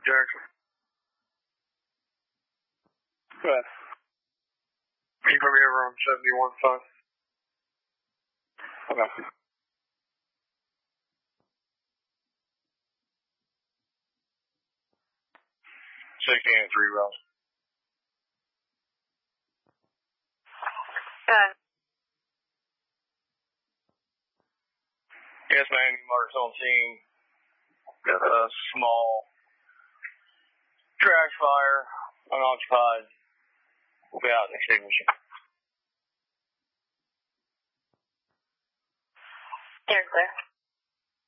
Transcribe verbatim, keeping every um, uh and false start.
Jackson. Good. You from here on seventy-one five. Okay. sixteen and three rounds. Uh, Yes, man. Mark's on scene. Got a small trash fire, unoccupied. We'll be out and extinguish it. you're clear.